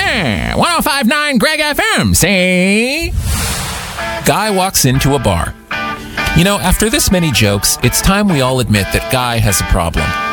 1059 Greg FM, say. Guy walks into a bar. You know, after this many jokes, it's time we all admit that Guy has a problem.